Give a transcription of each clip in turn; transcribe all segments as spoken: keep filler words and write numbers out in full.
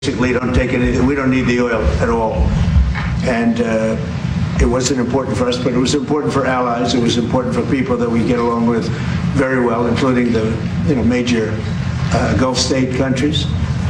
basically don't take anything. We don't need the oil at all. And uh, it wasn't important for us, but it was important for allies. It was important for people that we get along with very well, including the you know major uh, Gulf state countries.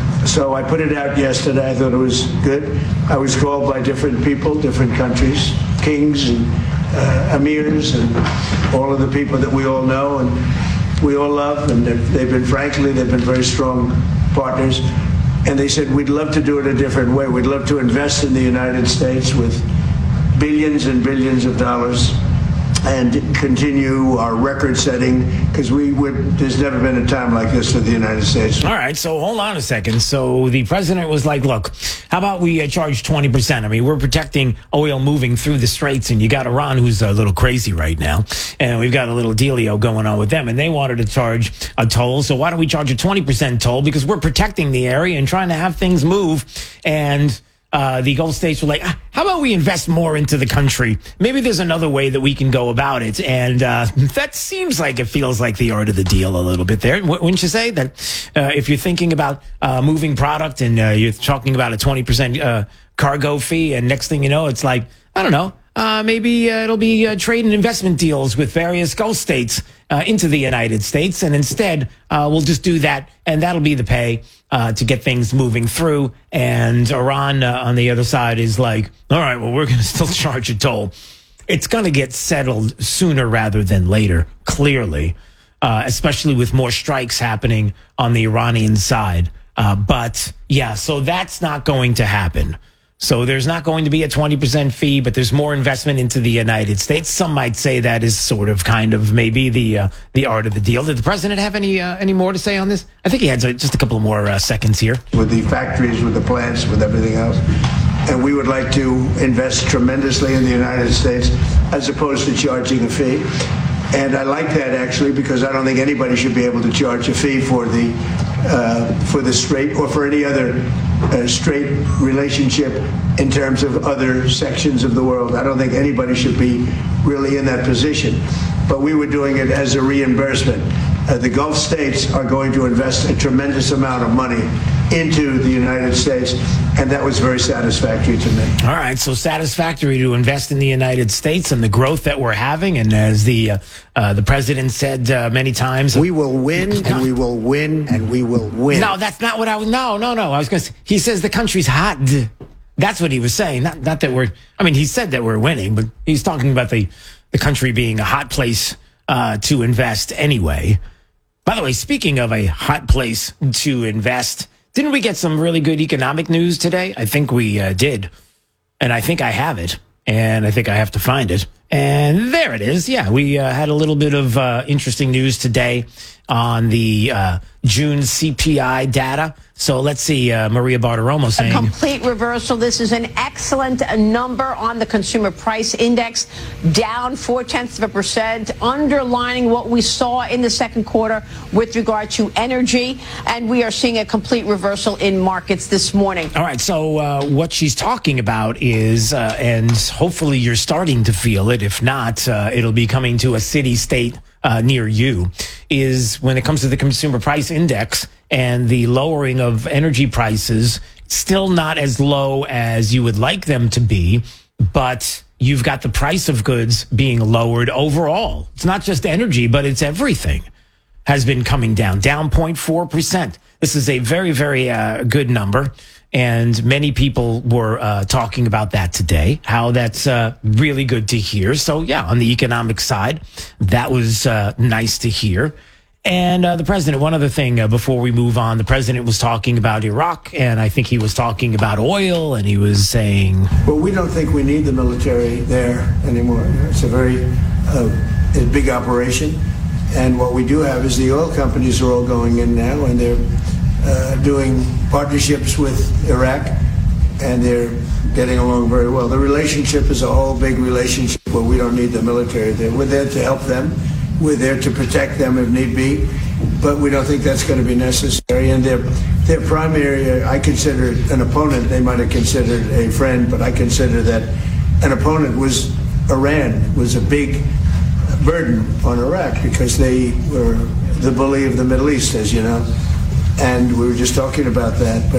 So I put it out yesterday. I thought it was good. I was called by different people, different countries, kings and uh, emirs, and all of the people that we all know and we all love. And they've, they've been, frankly, they've been very strong partners. And they said, we'd love to do it a different way. We'd love to invest in the United States with billions and billions of dollars and continue our record setting, because we would, there's never been a time like this for the United States. All right, so hold on a second. So the president was like, look, how about we uh, charge twenty percent? I mean, we're protecting oil moving through the straits, and you got Iran, who's a little crazy right now, and we've got a little dealio going on with them, and they wanted to charge a toll. So why don't we charge a twenty percent toll? Because we're protecting the area and trying to have things move. And Uh, the Gulf states were like, ah, how about we invest more into the country? Maybe there's another way that we can go about it. And uh, that seems like it feels like the art of the deal a little bit there. W- wouldn't you say that uh, if you're thinking about uh, moving product and uh, you're talking about a twenty percent uh, cargo fee, and next thing you know, it's like, I don't know, uh, maybe uh, it'll be uh, trade and investment deals with various Gulf states uh, into the United States. And instead, uh, we'll just do that, and that'll be the pay Uh, to get things moving through. And Iran uh, on the other side is like, all right, well, we're going to still charge a toll. It's going to get settled sooner rather than later, clearly, uh, especially with more strikes happening on the Iranian side. Uh, but yeah, so that's not going to happen. So there's not going to be a twenty percent fee, but there's more investment into the United States. Some might say that is sort of kind of maybe the uh, the art of the deal. Did the president have any uh, any more to say on this? I think he had just a couple of more uh, seconds here. With the factories, with the plants, with everything else. And we would like to invest tremendously in the United States as opposed to charging a fee. And I like that, actually, because I don't think anybody should be able to charge a fee for the uh, for the strait or for any other uh, straight relationship in terms of other sections of the world. I don't think anybody should be really in that position. But we were doing it as a reimbursement. Uh, the Gulf states are going to invest a tremendous amount of money into the United States, and that was very satisfactory to me. All right, so satisfactory to invest in the United States and the growth that we're having. And as the uh, uh, the president said uh, many times, we will win, and we will win, and we will win. No, that's not what I was. No, no, no. I was going to say, he says the country's hot. That's what he was saying. Not, not that we're, I mean, he said that we're winning, but he's talking about the, the country being a hot place uh, to invest anyway. By the way, speaking of a hot place to invest, didn't we get some really good economic news today? I think we uh, did. And I think I have it. And I think I have to find it. And there it is. Yeah, we uh, had a little bit of uh, interesting news today on the uh, June C P I data. So let's see, uh, Maria Bartiromo saying... A complete reversal. This is an excellent number on the Consumer Price Index, down four-tenths of a percent, underlining what we saw in the second quarter with regard to energy. And we are seeing a complete reversal in markets this morning. All right, so uh, what she's talking about is, uh, and hopefully you're starting to feel it, if not, uh, it'll be coming to a city-state Uh, near you, is when it comes to the Consumer Price Index and the lowering of energy prices, still not as low as you would like them to be, but you've got the price of goods being lowered overall. It's not just energy, but it's everything has been coming down, down zero point four percent. This is a very, very uh, good number. And many people were uh, talking about that today, how that's uh, really good to hear. So, yeah, on the economic side, that was uh, nice to hear. And uh, the president, one other thing uh, before we move on, the president was talking about Iraq, and I think he was talking about oil, and he was saying... Well, we don't think we need the military there anymore. It's a very uh, a big operation. And what we do have is the oil companies are all going in now, and they're uh, doing partnerships with Iraq, and they're getting along very well. The relationship is a whole big relationship where we don't need the military there. We're there to help them. We're there to protect them if need be, but we don't think that's going to be necessary. And their their primary, I consider an opponent. They might have considered a friend, but I consider that an opponent was Iran, was a big burden on Iraq because they were the bully of the Middle East, as you know. And we were just talking about that. But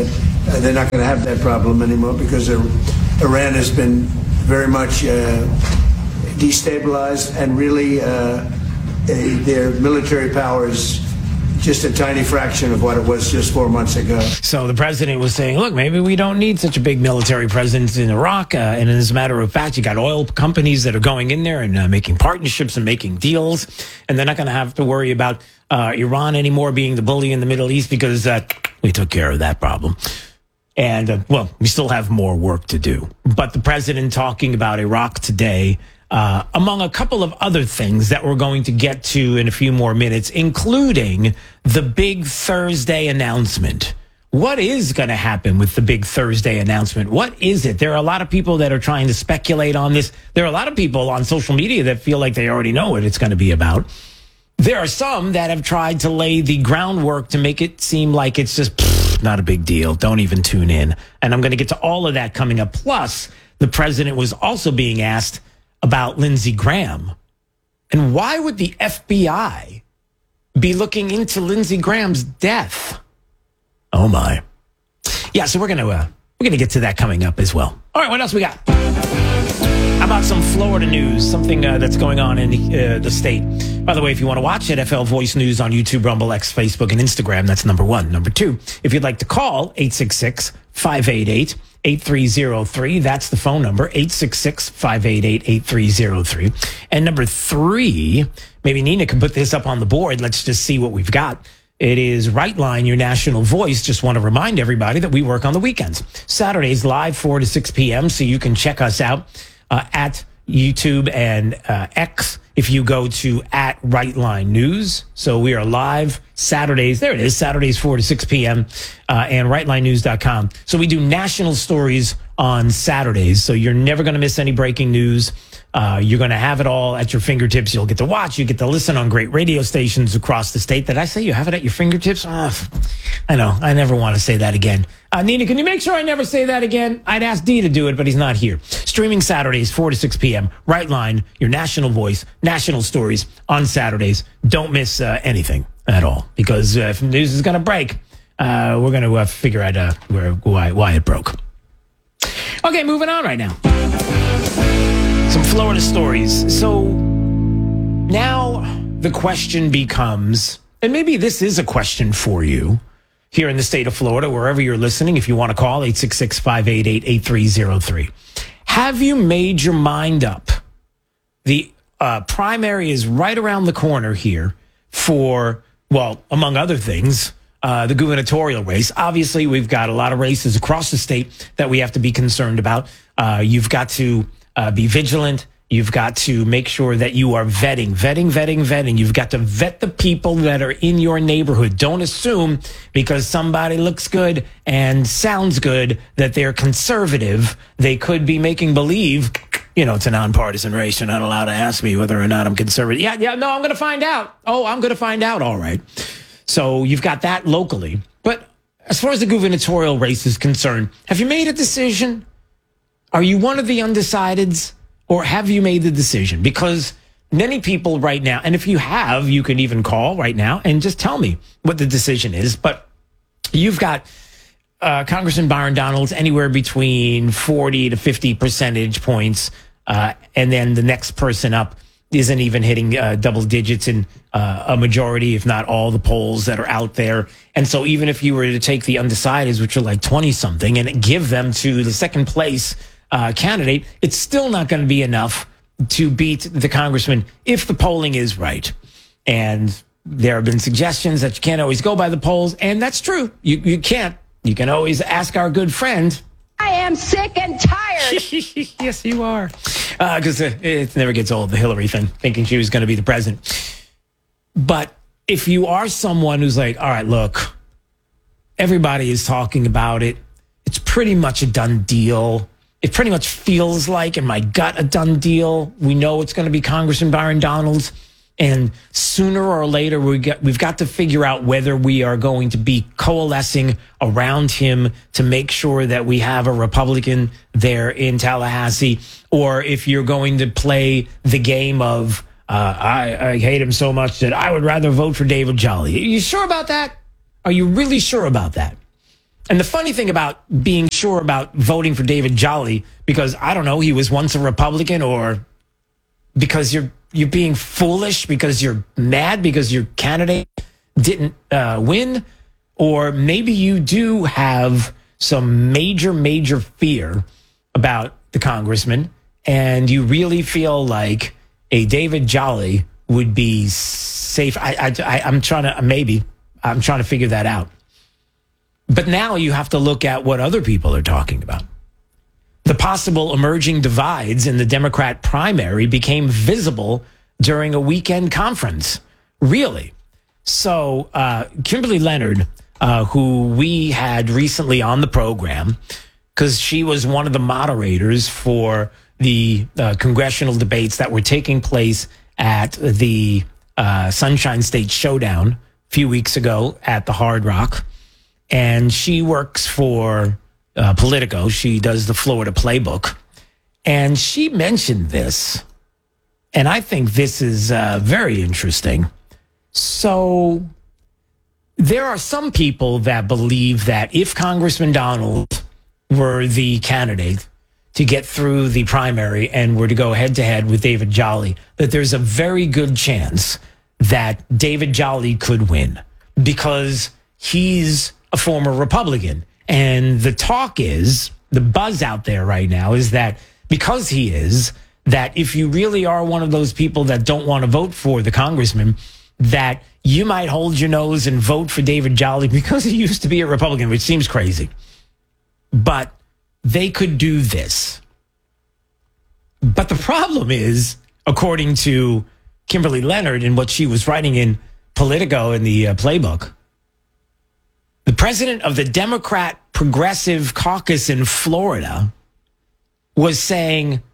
uh, they're not going to have that problem anymore because Iran has been very much uh, destabilized, and really uh, a, their military power is just a tiny fraction of what it was just four months ago. So the president was saying, look, maybe we don't need such a big military presence in Iraq. Uh, and as a matter of fact, you got oil companies that are going in there and uh, making partnerships and making deals. And they're not going to have to worry about uh, Iran anymore being the bully in the Middle East because uh, we took care of that problem. And, uh, well, we still have more work to do. But the president talking about Iraq today, Uh, among a couple of other things that we're going to get to in a few more minutes, including the big Thursday announcement. What is going to happen with the big Thursday announcement? What is it? There are a lot of people that are trying to speculate on this. There are a lot of people on social media that feel like they already know what it's going to be about. There are some that have tried to lay the groundwork to make it seem like it's just pfft, not a big deal. Don't even tune in. And I'm going to get to all of that coming up. Plus, the president was also being asked about Lindsey Graham. And why would the F B I be looking into Lindsey Graham's death? Oh my. Yeah, so we're going to uh, we're going to get to that coming up as well. All right, what else we got? How about some Florida news, something uh, that's going on in the, uh, the state. By the way, if you want to watch N F L Voice News on YouTube, Rumble, X, Facebook, and Instagram, that's number one. Number two, if you'd like to call, eight six six, five eight eight, eight three zero three. That's the phone number, eight six six, five eight eight, eight three zero three. And number three, maybe Nina can put this up on the board. Let's just see what we've got. It is Right Line, your national voice. Just want to remind everybody that we work on the weekends. Saturdays live four to six p.m., so you can check us out uh, at YouTube and uh, X if you go to at Right Line News. So we are live Saturdays. There it is, Saturdays four to six p.m. Uh, and right line news dot com. So we do national stories on Saturdays. So you're never going to miss any breaking news. Uh, you're going to have it all at your fingertips. You'll get to watch. You get to listen on great radio stations across the state. Did I say you have it at your fingertips? Oh, I know. I never want to say that again. Uh, Nina, can you make sure I never say that again? I'd ask Dee to do it, but he's not here. Streaming Saturdays, four to six p.m. Right Line, your national voice, national stories on Saturdays. Don't miss uh, anything at all, because uh, if news is going to break, uh, we're going to uh, figure out uh, where why, why it broke. Okay, moving on right now. Some Florida stories. So now the question becomes, and maybe this is a question for you here in the state of Florida, wherever you're listening, if you want to call, eight six six, five eight eight, eight three zero three. Have you made your mind up? The uh, primary is right around the corner here for, well, among other things, uh, the gubernatorial race. Obviously, we've got a lot of races across the state that we have to be concerned about. Uh, you've got to Uh, be vigilant. You've got to make sure that you are vetting, vetting, vetting, vetting. You've got to vet the people that are in your neighborhood. Don't assume because somebody looks good and sounds good that they're conservative. They could be making believe, you know, it's a nonpartisan race. You're not allowed to ask me whether or not I'm conservative. Yeah, yeah, no, I'm going to find out. Oh, I'm going to find out. All right. So you've got that locally. But as far as the gubernatorial race is concerned, have you made a decision? Are you one of the undecideds, or have you made the decision? Because many people right now, and if you have, you can even call right now and just tell me what the decision is. But you've got uh, Congressman Byron Donalds anywhere between forty to fifty percentage points. Uh, and then the next person up isn't even hitting uh, double digits in uh, a majority, if not all the polls that are out there. And so even if you were to take the undecideds, which are like twenty something, and give them to the second place Uh, candidate, it's still not going to be enough to beat the congressman if the polling is right. And there have been suggestions that you can't always go by the polls, and that's true. You you can't. You can always ask our good friend. I am sick and tired. Yes, you are. Because uh, it never gets old, the Hillary thing, thinking she was going to be the president. But if you are someone who's like, all right, look, everybody is talking about it. It's pretty much a done deal. It pretty much feels like, in my gut, a done deal. We know it's going to be Congressman Byron Donalds. And sooner or later, we get, we've got to figure out whether we are going to be coalescing around him to make sure that we have a Republican there in Tallahassee, or if you're going to play the game of, uh, I, I hate him so much that I would rather vote for David Jolly. Are you sure about that? Are you really sure about that? And the funny thing about being sure about voting for David Jolly, because I don't know, he was once a Republican, or because you're you're being foolish, because you're mad because your candidate didn't uh, win, or maybe you do have some major, major fear about the congressman, and you really feel like a David Jolly would be safe. I, I, I, I'm trying to, maybe, I'm trying to figure that out. But now you have to look at what other people are talking about. The possible emerging divides in the Democrat primary became visible during a weekend conference. Really? So uh, Kimberly Leonard, uh, who we had recently on the program, because she was one of the moderators for the uh, congressional debates that were taking place at the uh, Sunshine State Showdown a few weeks ago at the Hard Rock. And she works for uh, Politico. She does the Florida Playbook. And she mentioned this. And I think this is uh, very interesting. So there are some people that believe that if Congressman Donald were the candidate to get through the primary and were to go head to head with David Jolly, that there's a very good chance that David Jolly could win because he's a former Republican. And the talk is, the buzz out there right now is that because he is, that if you really are one of those people that don't want to vote for the congressman, that you might hold your nose and vote for David Jolly because he used to be a Republican, which seems crazy. But they could do this. But the problem is, according to Kimberly Leonard and what she was writing in Politico in the uh, Playbook, the president of the Democrat Progressive Caucus in Florida was saying,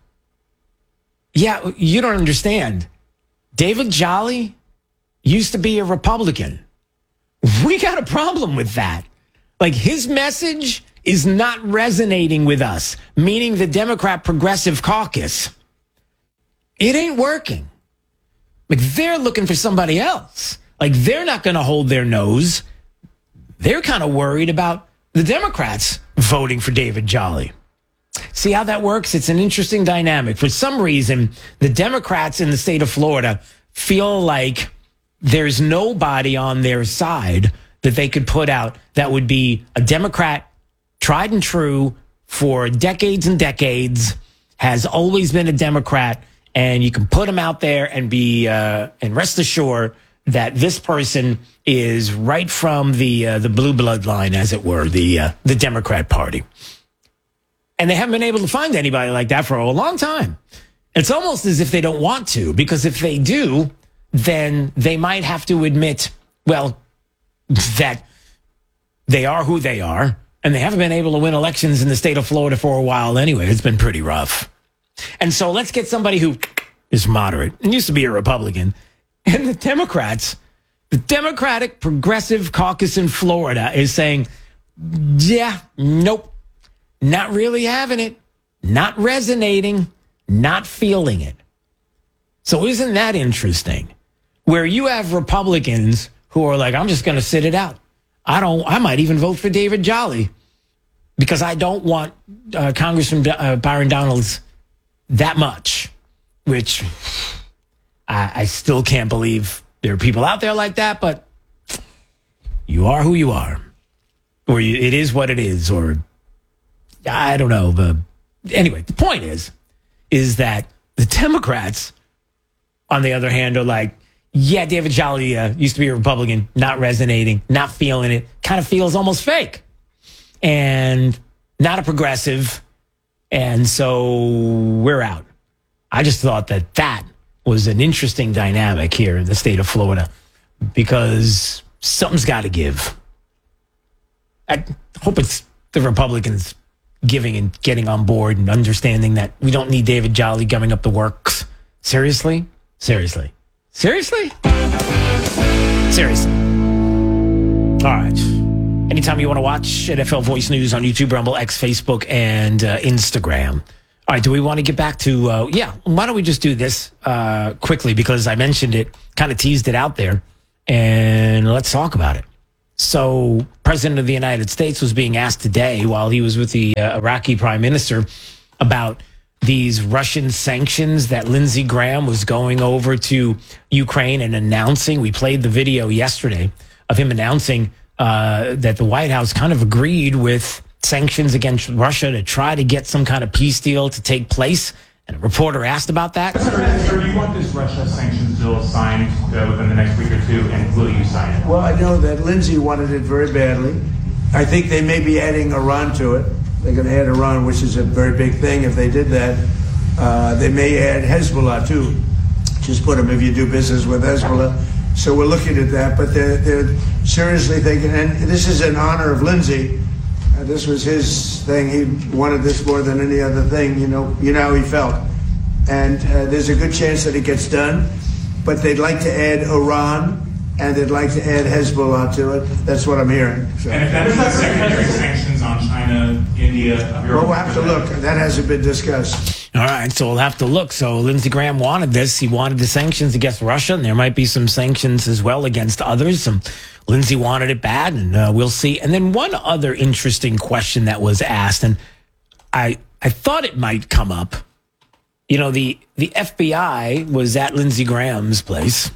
yeah, you don't understand. David Jolly used to be a Republican. We got a problem with that. Like, his message is not resonating with us, meaning the Democrat Progressive Caucus. It ain't working. Like, they're looking for somebody else. Like, they're not going to hold their nose. They're kind of worried about the Democrats voting for David Jolly. See how that works? It's an interesting dynamic. For some reason, the Democrats in the state of Florida feel like there's nobody on their side that they could put out that would be a Democrat, tried and true for decades and decades, has always been a Democrat, and you can put them out there and be uh, and rest assured that this person is right from the uh, the blue bloodline, as it were, the uh, the Democrat Party. And they haven't been able to find anybody like that for a long time. It's almost as if they don't want to, because if they do, then they might have to admit, well, that they are who they are, and they haven't been able to win elections in the state of Florida for a while anyway. It's been pretty rough. And so let's get somebody who is moderate and used to be a Republican. And the Democrats, the Democratic Progressive Caucus in Florida is saying, yeah, nope, not really having it, not resonating, not feeling it. So isn't that interesting? Where you have Republicans who are like, I'm just going to sit it out. I don't, I might even vote for David Jolly because I don't want uh, Congressman uh, Byron Donalds that much, which I, I still can't believe there are people out there like that, but you are who you are, or you, it is what it is, or I don't know. But anyway, the point is, is that the Democrats, on the other hand, are like, yeah, David Jolly uh, used to be a Republican, not resonating, not feeling it, kind of feels almost fake, and not a progressive, and so we're out. I just thought that that was an interesting dynamic here in the state of Florida, because something's got to give. I hope it's the Republicans giving and getting on board and understanding that we don't need David Jolly gumming up the works. Seriously? Seriously. Seriously? Seriously. All right. Anytime you want to watch N F L Voice News on YouTube, Rumble, X, Facebook, and uh, Instagram. All right, do we want to get back to, uh, yeah, why don't we just do this uh, quickly, because I mentioned it, kind of teased it out there, and let's talk about it. So, President of the United States was being asked today while he was with the uh, Iraqi prime minister about these Russian sanctions that Lindsey Graham was going over to Ukraine and announcing. We played the video yesterday of him announcing uh, that the White House kind of agreed with sanctions against Russia to try to get some kind of peace deal to take place. And a reporter asked about that. Sir, do you want this Russia sanctions bill signed uh, within the next week or two, and will you sign it? Well, I know that Lindsey wanted it very badly. I think they may be adding Iran to it. They're going to add Iran, which is a very big thing if they did that. Uh, they may add Hezbollah, too. Just put them if you do business with Hezbollah. So we're looking at that, but they're, they're seriously thinking, and this is in honor of Lindsey. Uh, this was his thing. He wanted this more than any other thing. You know, you know how he felt. And uh, there's a good chance that it gets done. But they'd like to add Iran, and they'd like to add Hezbollah to it. That's what I'm hearing. So. And if that means secondary sanctions on China, India, well, we'll have to look. That hasn't been discussed. All right, so we'll have to look. So Lindsey Graham wanted this. He wanted the sanctions against Russia, and there might be some sanctions as well against others. Some Lindsey wanted it bad, and uh, we'll see. And then one other interesting question that was asked, and I I thought it might come up. You know, the, the F B I was at Lindsey Graham's place,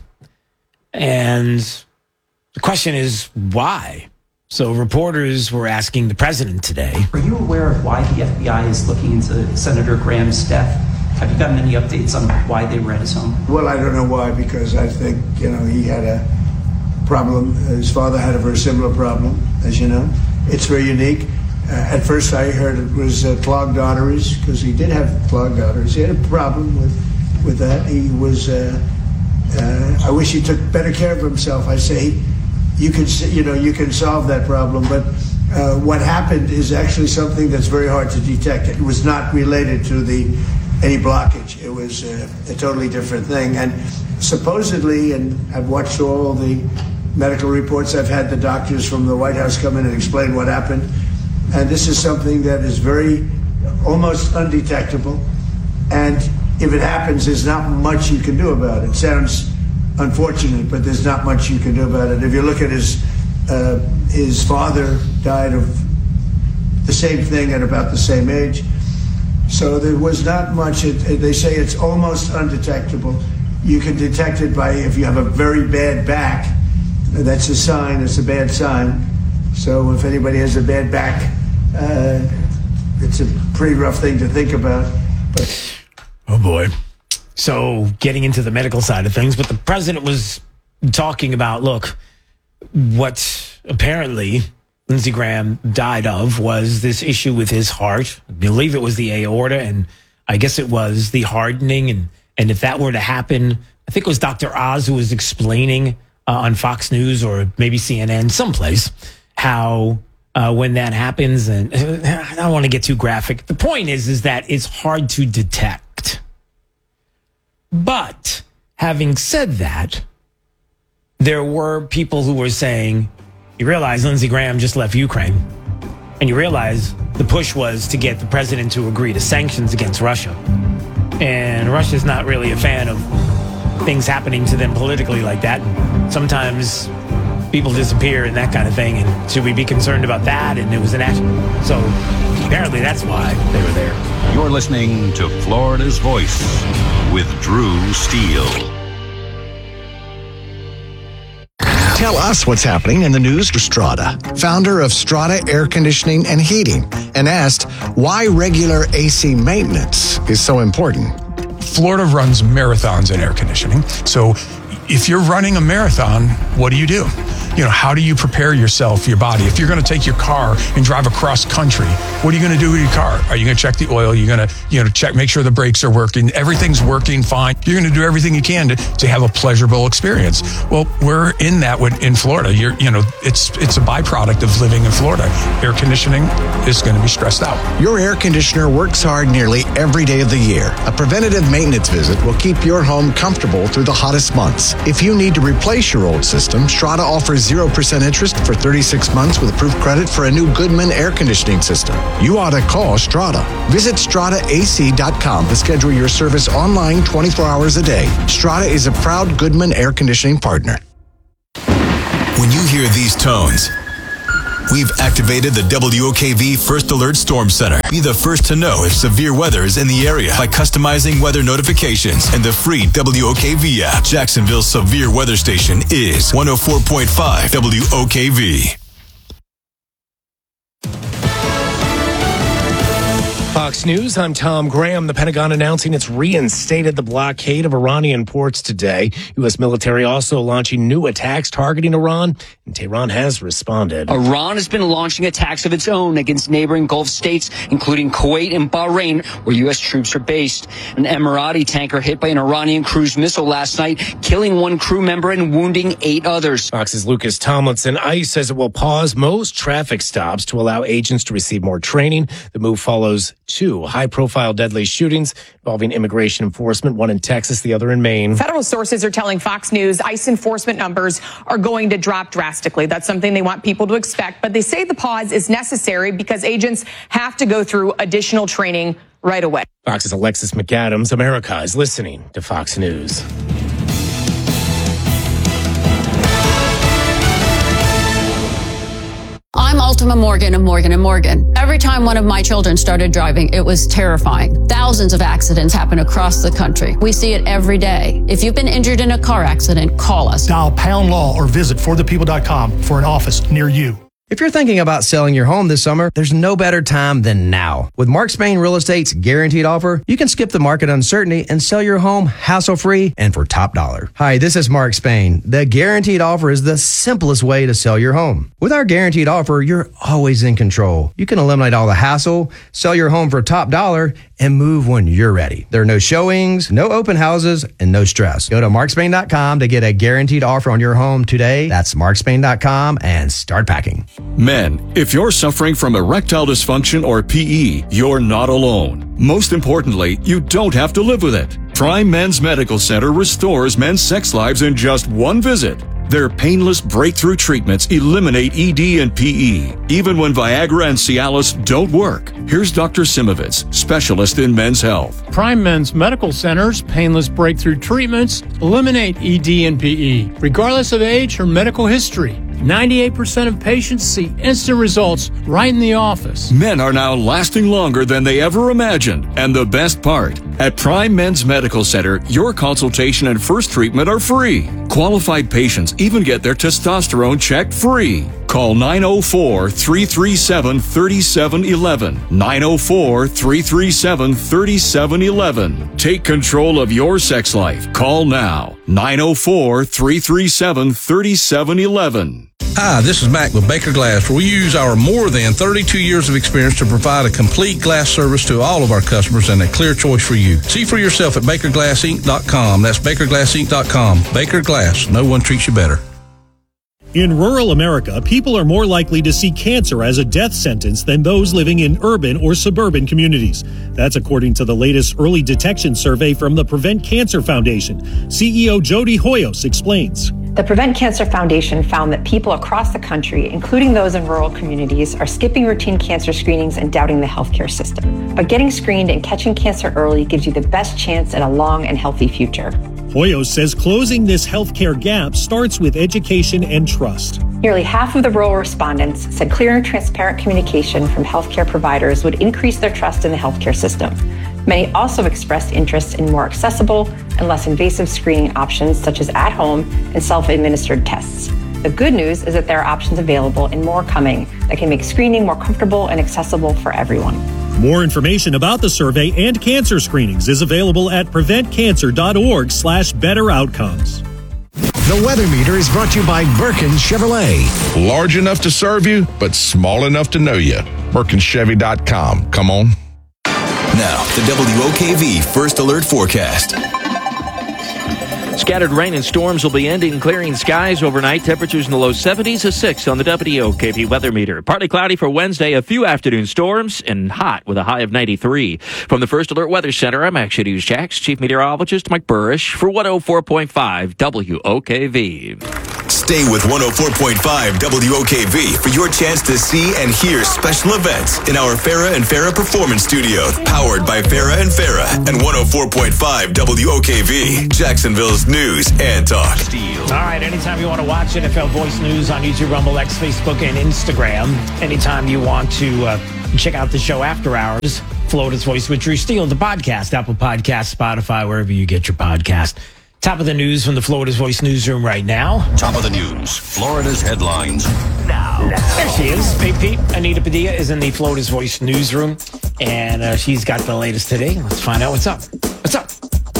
and the question is why? So reporters were asking the president today. Are you aware of why the F B I is looking into Senator Graham's death? Have you gotten any updates on why they were at his home? Well, I don't know why, because I think, you know, he had a problem. His father had a very similar problem, as you know. It's very unique. Uh, at first I heard it was uh, clogged arteries, because he did have clogged arteries. He had a problem with, with that. He was, uh, uh, I wish he took better care of himself. I say, you can, you know, you can solve that problem, but uh, what happened is actually something that's very hard to detect. It was not related to the any blockage. It was uh, a totally different thing. And supposedly, and I've watched all the medical reports, I've had the doctors from the White House come in and explain what happened. And this is something that is very, almost undetectable. And if it happens, there's not much you can do about it. It sounds unfortunate, but there's not much you can do about it. If you look at his, uh, his father died of the same thing at about the same age. So there was not much. It, it, they say it's almost undetectable. You can detect it by if you have a very bad back. That's a sign. It's a bad sign. So if anybody has a bad back, uh, it's a pretty rough thing to think about. But. Oh, boy. So getting into the medical side of things, but the president was talking about, look, what apparently Lindsey Graham died of was this issue with his heart. I believe it was the aorta, and I guess it was the hardening. And, and if that were to happen, I think it was Doctor Oz who was explaining uh, on Fox News or maybe C N N, someplace, how uh, when that happens, and I don't want to get too graphic. The point is, is that it's hard to detect. But having said that, there were people who were saying, you realize Lindsey Graham just left Ukraine, and you realize the push was to get the president to agree to sanctions against Russia. And Russia's not really a fan of things happening to them politically like that. Sometimes people disappear and that kind of thing, and should we be concerned about that? And it was an action. So apparently that's why they were there. You're listening to Florida's Voice with Drew Steele. Tell us what's happening in the news for Strada, founder of Strada Air Conditioning and Heating, and asked why regular A C maintenance is so important. Florida runs marathons in air conditioning. So if you're running a marathon, what do you do? You know, how do you prepare yourself, your body? If you're going to take your car and drive across country, what are you going to do with your car? Are you going to check the oil? You're going to, you know, check, make sure the brakes are working. Everything's working fine. You're going to do everything you can to, to have a pleasurable experience. Well, we're in that with, in Florida. You're, you know, it's it's a byproduct of living in Florida. Air conditioning is going to be stressed out. Your air conditioner works hard nearly every day of the year. A preventative maintenance visit will keep your home comfortable through the hottest months. If you need to replace your old system, Strada offers zero percent interest for thirty-six months with approved credit for a new Goodman air conditioning system. You ought to call Strada. Visit strada A C dot com to schedule your service online twenty-four hours a day. Strada is a proud Goodman air conditioning partner. When you hear these tones, we've activated the W O K V First Alert Storm Center. Be the first to know if severe weather is in the area by customizing weather notifications and the free W O K V app. Jacksonville's severe weather station is one oh four point five W O K V. Fox News, I'm Tom Graham. The Pentagon announcing it's reinstated the blockade of Iranian ports today. U S military also launching new attacks targeting Iran, and Tehran has responded. Iran has been launching attacks of its own against neighboring Gulf states, including Kuwait and Bahrain, where U S troops are based. An Emirati tanker hit by an Iranian cruise missile last night, killing one crew member and wounding eight others. Fox's Lucas Tomlinson. ICE says it will pause most traffic stops to allow agents to receive more training. The move follows two high-profile deadly shootings involving immigration enforcement, one in Texas, the other in Maine. Federal sources are telling Fox News ICE enforcement numbers are going to drop drastically. That's something they want people to expect. But they say the pause is necessary because agents have to go through additional training right away. Fox's Alexis McAdams. America is listening to Fox News. I'm Ultima Morgan of Morgan and Morgan. Every time one of my children started driving, it was terrifying. Thousands of accidents happen across the country. We see it every day. If you've been injured in a car accident, call us. Dial pound law or visit for the people dot com for an office near you. If you're thinking about selling your home this summer, there's no better time than now. With Mark Spain Real Estate's guaranteed offer, you can skip the market uncertainty and sell your home hassle-free and for top dollar. Hi, this is Mark Spain. The guaranteed offer is the simplest way to sell your home. With our guaranteed offer, you're always in control. You can eliminate all the hassle, sell your home for top dollar, and move when you're ready. There are no showings, no open houses, and no stress. Go to mark spain dot com to get a guaranteed offer on your home today. That's mark spain dot com and start packing. Men, if you're suffering from erectile dysfunction or P E, you're not alone. Most importantly, you don't have to live with it. Prime Men's Medical Center restores men's sex lives in just one visit. Their painless breakthrough treatments eliminate E D and P E, even when Viagra and Cialis don't work. Here's Doctor Simovitz, specialist in men's health. Prime Men's Medical Center's painless breakthrough treatments eliminate E D and P E, regardless of age or medical history. ninety-eight percent of patients see instant results right in the office. Men are now lasting longer than they ever imagined. And the best part, at Prime Men's Medical Center, your consultation and first treatment are free. Qualified patients even get their testosterone checked free. Call nine oh four, three three seven, three seven one one. nine oh four, three three seven, three seven one one. Take control of your sex life. Call now. nine oh four, three three seven, three seven one one. Hi, this is Mac with Baker Glass, where we use our more than thirty-two years of experience to provide a complete glass service to all of our customers and a clear choice for you. See for yourself at baker glass inc dot com. That's baker glass inc dot com. Baker Glass, no one treats you better. In rural America, people are more likely to see cancer as a death sentence than those living in urban or suburban communities. That's according to the latest early detection survey from the Prevent Cancer Foundation. C E O Jody Hoyos explains. The Prevent Cancer Foundation found that people across the country, including those in rural communities, are skipping routine cancer screenings and doubting the healthcare system. But getting screened and catching cancer early gives you the best chance at a long and healthy future. Hoyos says closing this healthcare gap starts with education and trust. Nearly half of the rural respondents said clear and transparent communication from healthcare providers would increase their trust in the healthcare system. Many also expressed interest in more accessible and less invasive screening options such as at-home and self-administered tests. The good news is that there are options available and more coming that can make screening more comfortable and accessible for everyone. More information about the survey and cancer screenings is available at prevent cancer dot org slash better outcomes. The Weather Meter is brought to you by Birkin Chevrolet. Large enough to serve you, but small enough to know you. Birkin Chevy dot com. Come on. Now, the W O K V First Alert Forecast. Scattered rain and storms will be ending, clearing skies overnight. Temperatures in the low seventies, a six on the W O K V weather meter. Partly cloudy for Wednesday, a few afternoon storms, and hot with a high of ninety-three. From the First Alert Weather Center, I'm Action News Jax Chief Meteorologist Mike Burrish for one oh four point five W O K V. Stay with one oh four point five W O K V for your chance to see and hear special events in our Farah and Farah Performance Studio, powered by Farah and Farah and one oh four point five W O K V, Jacksonville's news and talk. All right, anytime you want to watch N F L Voice News on YouTube, Rumble, X, Facebook, and Instagram, anytime you want to uh, check out the show after hours, Florida's Voice with Drew Steele, the podcast, Apple Podcasts, Spotify, wherever you get your podcast. Top of the news from the Florida's Voice newsroom right now. Top of the news, Florida's headlines now. There she is. Hey, Pete. Anita Padilla is in the Florida's Voice newsroom, and uh, she's got the latest today. Let's find out what's up. What's up?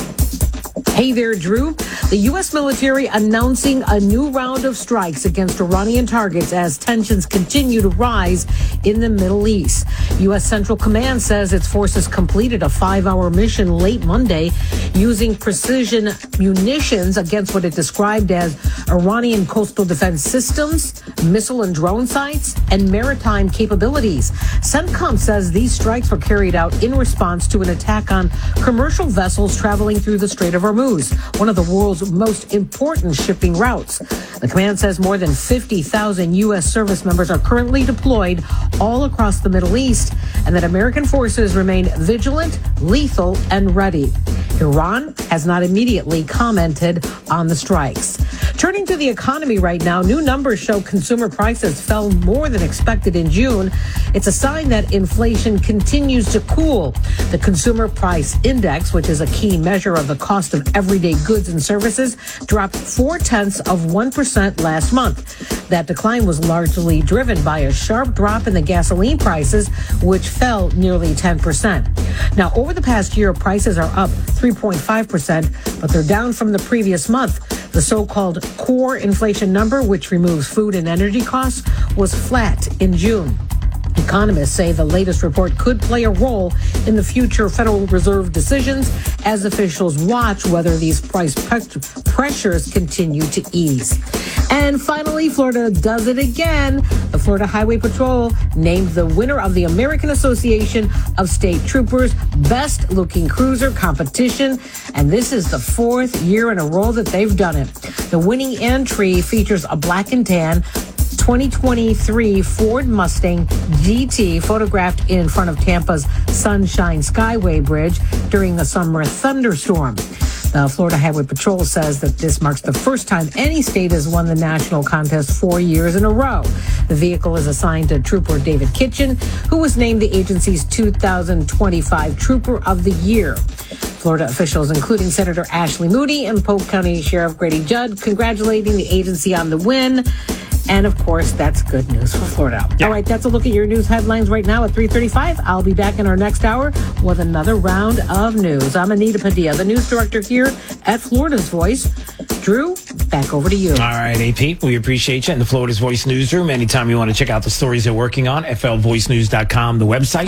Hey there, Drew. The U S military announcing a new round of strikes against Iranian targets as tensions continue to rise in the Middle East. U S Central Command says its forces completed a five-hour mission late Monday using precision munitions against what it described as Iranian coastal defense systems, missile and drone sites, and maritime capabilities. CENTCOM says these strikes were carried out in response to an attack on commercial vessels traveling through the Strait of Hormuz, one of the world's most important shipping routes. The command says more than fifty thousand U S service members are currently deployed all across the Middle East, and that American forces remain vigilant, lethal, and ready. Iran has not immediately commented on the strikes. Turning to the economy right now, new numbers show consumer prices fell more than expected in June. It's a sign that inflation continues to cool. The Consumer Price Index, which is a key measure of the cost of everyday goods and services, dropped four-tenths of one percent last month. That decline was largely driven by a sharp drop in the gasoline prices, which fell nearly ten percent. Now, over the past year, prices are up three point five percent, but they're down from the previous month. The so-called core inflation number, which removes food and energy costs, was flat in June. Economists say the latest report could play a role in the future Federal Reserve decisions as officials watch whether these price pressures continue to ease. And finally, Florida does it again. The Florida Highway Patrol named the winner of the American Association of State Troopers Best Looking Cruiser competition. And this is the fourth year in a row that they've done it. The winning entry features a black and tan twenty twenty-three Ford Mustang G T photographed in front of Tampa's Sunshine Skyway Bridge during a summer thunderstorm. The Florida Highway Patrol says that this marks the first time any state has won the national contest four years in a row. The vehicle is assigned to Trooper David Kitchen, who was named the agency's two thousand twenty-five Trooper of the Year. Florida officials, including Senator Ashley Moody and Polk County Sheriff Grady Judd, congratulating the agency on the win. And, of course, that's good news for Florida. Yeah. All right, that's a look at your news headlines right now at three thirty-five. I'll be back in our next hour with another round of news. I'm Anita Padilla, the news director here at Florida's Voice. Drew, back over to you. All right, A P, we appreciate you in the Florida's Voice newsroom. Anytime you want to check out the stories they're working on, F L voice news dot com, the website.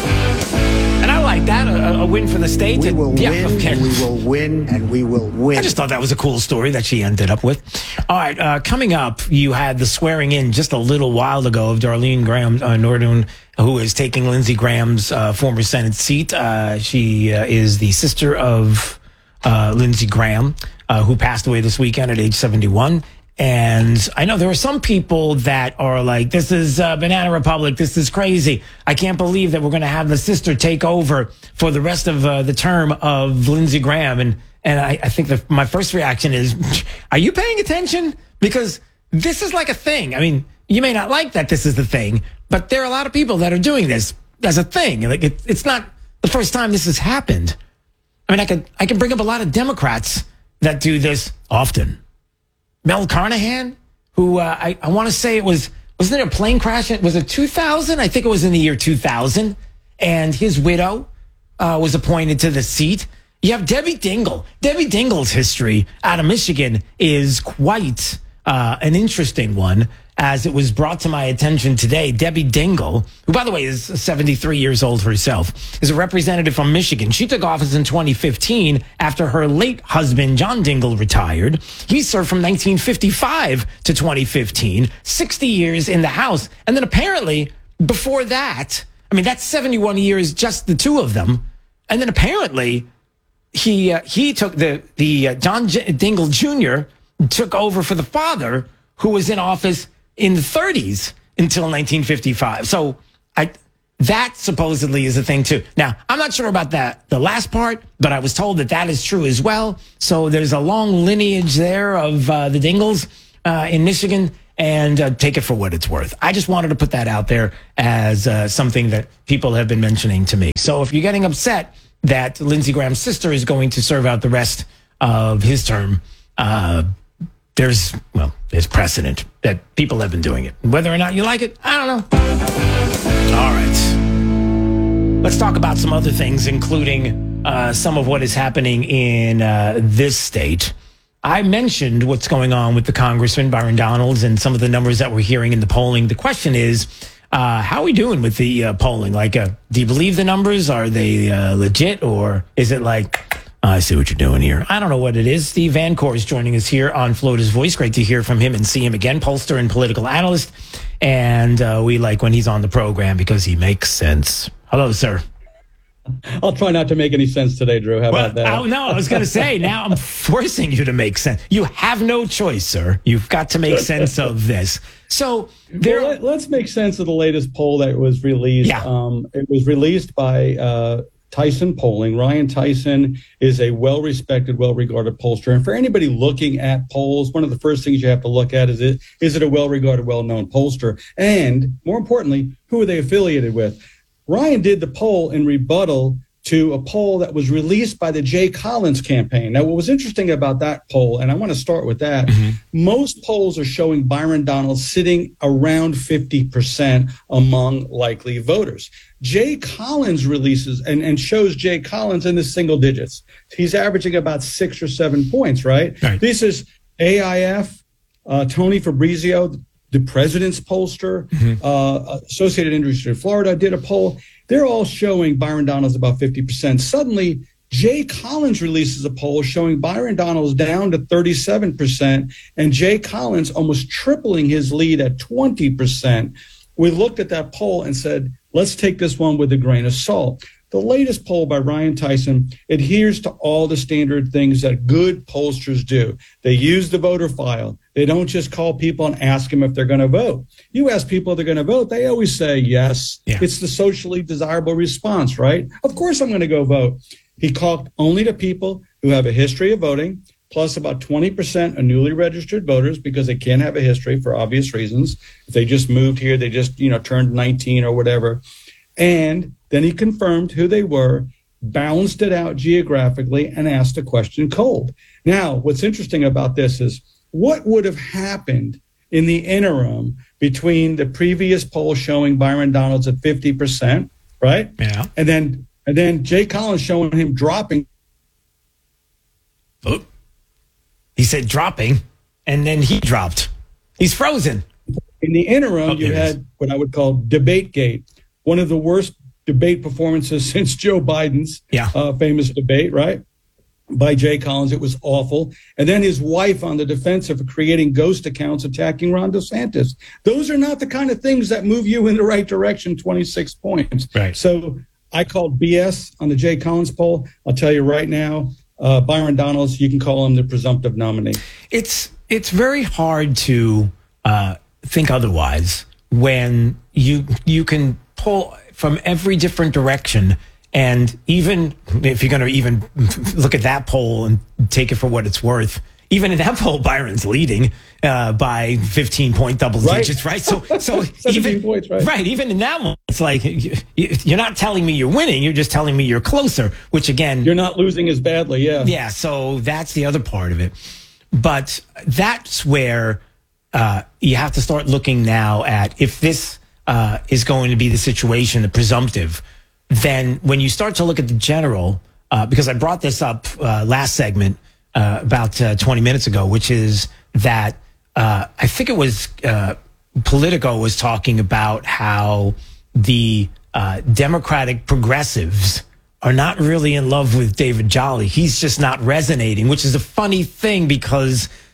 And I like that, a, a win for the state. We will yeah, win, okay. and we will win, and we will win. I just thought that was a cool story that she ended up with. All right, uh, coming up, you had the swearing in just a little while ago of Darlene Graham uh, Nordun, who is taking Lindsey Graham's uh, former Senate seat. Uh, she uh, is the sister of uh, Lindsey Graham, uh, who passed away this weekend at age seventy-one. And I know there are some people that are like, this is uh, Banana Republic. This is crazy. I can't believe that we're going to have the sister take over for the rest of uh, the term of Lindsey Graham. And and I, I think that my first reaction is, are you paying attention? Because this is like a thing. I mean, you may not like that this is the thing, but there are a lot of people that are doing this as a thing. Like it, it's not the first time this has happened. I mean, I could I can bring up a lot of Democrats that do this often. Mel Carnahan, who uh, I, I want to say it was, wasn't it a plane crash? Was it two thousand? I think it was in the year two thousand. And his widow uh, was appointed to the seat. You have Debbie Dingell. Debbie Dingell's history out of Michigan is quite uh, an interesting one, as it was brought to my attention today. Debbie Dingell, who, by the way, is seventy-three years old herself, is a representative from Michigan. She took office in twenty fifteen after her late husband, John Dingell, retired. He served from nineteen fifty-five to twenty fifteen, sixty years in the House. And then apparently, before that, I mean, that's seventy-one years, just the two of them. And then apparently, he uh, he took the, the uh, John J- Dingell Junior took over for the father, who was in office in the thirties until nineteen fifty-five. So I that supposedly is a thing too. Now, I'm not sure about that, the last part, but I was told that that is true as well. So there's a long lineage there of uh, the Dingles uh, in Michigan, and uh, take it for what it's worth. I just wanted to put that out there as uh, something that people have been mentioning to me. So if you're getting upset that Lindsey Graham's sister is going to serve out the rest of his term, uh, there's, well, there's precedent that people have been doing it. Whether or not you like it, I don't know. All right. Let's talk about some other things, including uh, some of what is happening in uh, this state. I mentioned what's going on with the Congressman, Byron Donalds, and some of the numbers that we're hearing in the polling. The question is, uh, how are we doing with the uh, polling? Like, uh, do you believe the numbers? Are they uh, legit? Or is it like, oh, I see what you're doing here? I don't know what it is. Steve Van Cour is joining us here on Florida's Voice. Great to hear from him and see him again. Pollster and political analyst. And uh, we like when he's on the program because he makes sense. Hello, sir. I'll try not to make any sense today, Drew. How well, about that? Oh, no, I was going to say, now I'm forcing you to make sense. You have no choice, sir. You've got to make sense of this. So there, well, let, let's make sense of the latest poll that was released. Yeah. Um, it was released by uh, Tyson Polling. Ryan Tyson is a well-respected, well-regarded pollster. And for anybody looking at polls, one of the first things you have to look at is it is it a well-regarded, well-known pollster? And more importantly, who are they affiliated with? Ryan did the poll in rebuttal to a poll that was released by the Jay Collins campaign. Now, what was interesting about that poll, and I want to start with that, mm-hmm. most polls are showing Byron Donalds sitting around fifty percent among likely voters. Jay Collins releases and, and shows Jay Collins in the single digits. He's averaging about six or seven points, right? right. This is A I F, uh, Tony Fabrizio, the president's pollster, mm-hmm. uh, Associated Industry of Florida did a poll. They're all showing Byron Donalds about fifty percent. Suddenly, Jay Collins releases a poll showing Byron Donalds down to thirty-seven percent and Jay Collins almost tripling his lead at twenty percent. We looked at that poll and said, let's take this one with a grain of salt. The latest poll by Ryan Tyson adheres to all the standard things that good pollsters do. They use the voter file. They don't just call people and ask them if they're going to vote. You ask people if they're going to vote, they always say yes. Yeah. It's the socially desirable response, right? Of course I'm going to go vote. He talked only to people who have a history of voting, plus about twenty percent of newly registered voters because they can't have a history for obvious reasons. If they just moved here, they just, you know, turned nineteen or whatever. And then he confirmed who they were, balanced it out geographically, and asked a question cold. Now, what's interesting about this is what would have happened in the interim between the previous poll showing Byron Donalds at fifty percent, right? Yeah. And then and then Jay Collins showing him dropping. Oh. He said dropping, and then he dropped. He's frozen. In the interim, oh, you had what I would call DebateGate, one of the worst debate performances since Joe Biden's yeah. uh, famous debate, right? By Jay Collins. It was awful. And then his wife on the defensive for creating ghost accounts attacking Ron DeSantis. Those are not the kind of things that move you in the right direction, twenty-six points. Right. So I called B S on the Jay Collins poll. I'll tell you right now, uh, Byron Donalds, you can call him the presumptive nominee. It's, it's very hard to uh, think otherwise when you you can pull from every different direction. And even if you're going to even look at that poll and take it for what it's worth, even in that poll, Byron's leading uh, by fifteen point double right. digits, right? So, so even points, right. right, even in that one, it's like you, you're not telling me you're winning; you're just telling me you're closer. Which again, you're not losing as badly, yeah. Yeah. So that's the other part of it. But that's where uh, you have to start looking now at if this uh, is going to be the situation, the presumptive. Then when you start to look at the general, uh, because I brought this up uh, last segment uh, about uh, twenty minutes ago, which is that uh, I think it was uh, Politico was talking about how the uh, Democratic progressives are not really in love with David Jolly. He's just not resonating, which is a funny thing because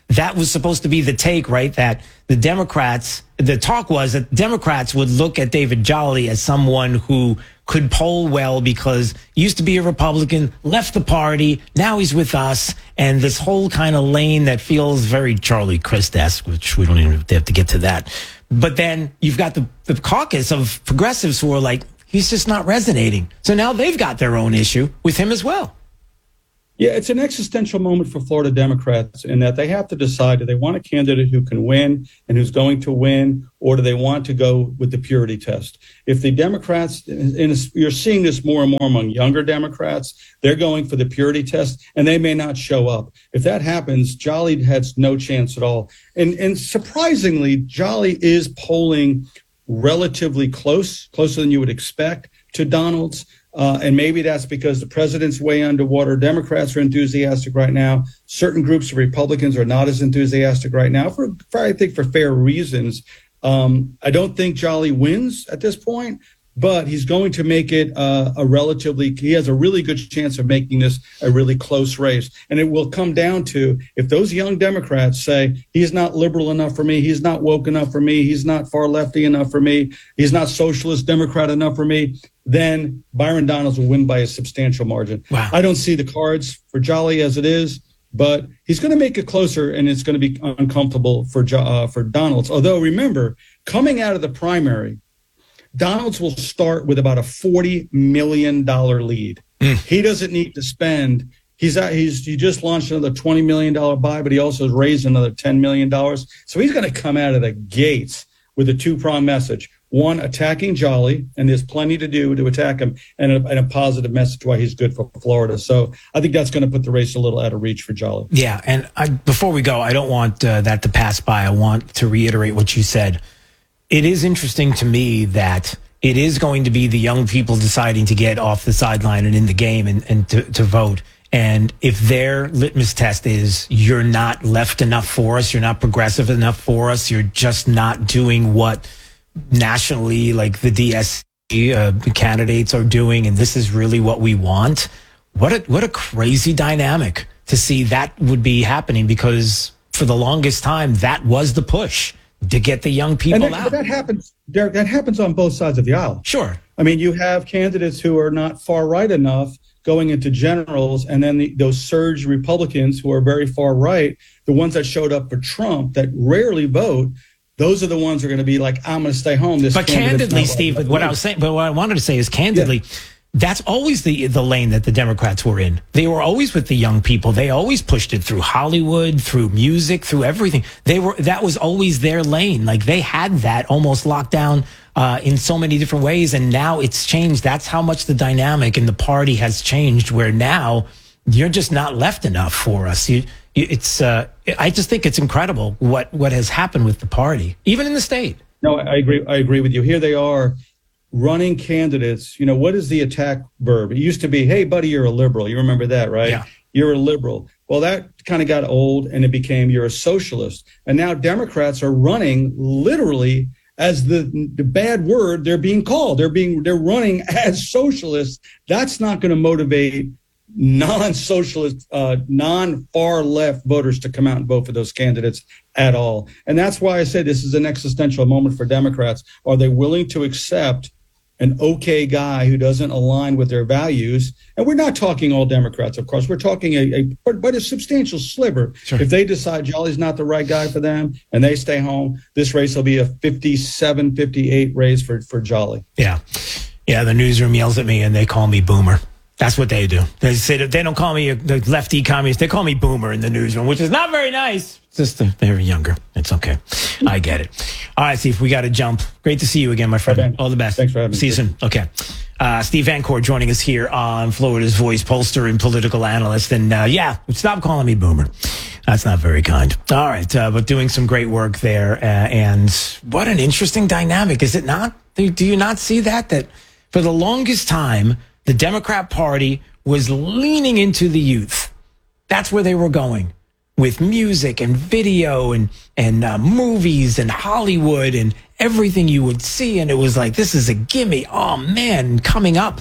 that was supposed to be the take, right? That the Democrats, the talk was that Democrats would look at David Jolly as someone who could poll well because he used to be a Republican, left the party, now he's with us, and this whole kind of lane that feels very Charlie Crist-esque, which we don't even have to get to that. But then you've got the, the caucus of progressives who are like, he's just not resonating. So now they've got their own issue with him as well. Yeah, it's an existential moment for Florida Democrats in that they have to decide, do they want a candidate who can win and who's going to win, or do they want to go with the purity test? If the Democrats, and you're seeing this more and more among younger Democrats, they're going for the purity test, and they may not show up. If that happens, Jolly has no chance at all. And, and surprisingly, Jolly is polling relatively close, closer than you would expect to Donald's. Uh, and maybe that's because the president's way underwater. Democrats are enthusiastic right now. Certain groups of Republicans are not as enthusiastic right now for, for I think, for fair reasons. Um, I don't think Jolly wins at this point, but he's going to make it uh, a relatively, he has a really good chance of making this a really close race. And it will come down to, if those young Democrats say, he's not liberal enough for me, he's not woke enough for me, he's not far lefty enough for me, he's not socialist Democrat enough for me, then Byron Donalds will win by a substantial margin. Wow. I don't see the cards for Jolly as it is, but he's going to make it closer, and it's going to be uncomfortable for uh, for Donalds. Although, remember, coming out of the primary, Donalds will start with about a forty million dollars lead. Mm. He doesn't need to spend. He's at, he's he just launched another twenty million dollars buy, but he also has raised another ten million dollars. So he's going to come out of the gates with a two-pronged message. One, attacking Jolly, and there's plenty to do to attack him, and a, and a positive message why he's good for Florida. So I think that's going to put the race a little out of reach for Jolly. Yeah, and I, before we go, I don't want uh, that to pass by. I want to reiterate what you said. It is interesting to me that it is going to be the young people deciding to get off the sideline and in the game and, and to, to vote. And if their litmus test is you're not left enough for us, you're not progressive enough for us, you're just not doing what nationally, like the D S C uh, candidates are doing, and this is really what we want. What a what a crazy dynamic to see that would be happening, because for the longest time that was the push to get the young people and that, out. That happens, Derek. That happens on both sides of the aisle. Sure. I mean, you have candidates who are not far right enough going into generals, and then the, those surge Republicans who are very far right, the ones that showed up for Trump that rarely vote. Those are the ones who are going to be like, I'm going to stay home. This but candidly, Steve, what, what I was saying, but what I wanted to say is candidly, yeah. That's always the the lane that the Democrats were in. They were always with the young people. They always pushed it through Hollywood, through music, through everything. They were that was always their lane. Like they had that almost locked down uh, in so many different ways, and now it's changed. That's how much the dynamic in the party has changed. Where now you're just not left enough for us. You, It's. Uh, I just think it's incredible what what has happened with the party, even in the state. No, I agree. I agree with you. Here they are, running candidates. You know, what is the attack verb? It used to be, "Hey, buddy, you're a liberal." You remember that, right? Yeah. You're a liberal. Well, that kind of got old, and it became you're a socialist. And now Democrats are running literally as the the bad word they're being called. They're being they're running as socialists. That's not going to motivate non-socialist, uh, non-far left voters to come out and vote for those candidates at all. And that's why I say this is an existential moment for Democrats. Are they willing to accept an okay guy who doesn't align with their values? And we're not talking all Democrats, of course. We're talking a, a but, but a substantial sliver. Sure. If they decide Jolly's not the right guy for them and they stay home, this race will be a fifty-seven, fifty-eight race for, for Jolly. Yeah. Yeah, the newsroom yells at me and they call me boomer. That's what they do. They say that they don't call me a, the lefty communist. They call me boomer in the newsroom, which is not very nice. It's just uh, they're younger. It's okay. I get it. All right, Steve, we got to jump. Great to see you again, my friend. Right, all the best. Thanks for having me. See you soon. Okay. Uh, Steve Vancourt joining us here on Florida's Voice, pollster and political analyst. And uh, yeah, stop calling me boomer. That's not very kind. All right, uh, but doing some great work there. Uh, and what an interesting dynamic, is it not? Do, do you not see that? That for the longest time, the Democrat Party was leaning into the youth. That's where they were going with music and video and, and uh, movies and Hollywood and everything you would see. And it was like, this is a gimme. Oh, man, coming up.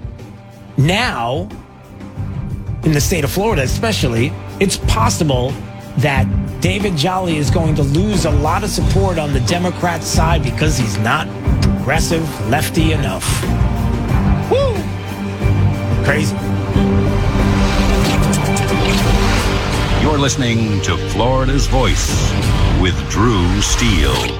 Now, in the state of Florida especially, it's possible that David Jolly is going to lose a lot of support on the Democrat side because he's not progressive lefty enough. Woo! Crazy. You're listening to Florida's Voice with Drew Steele.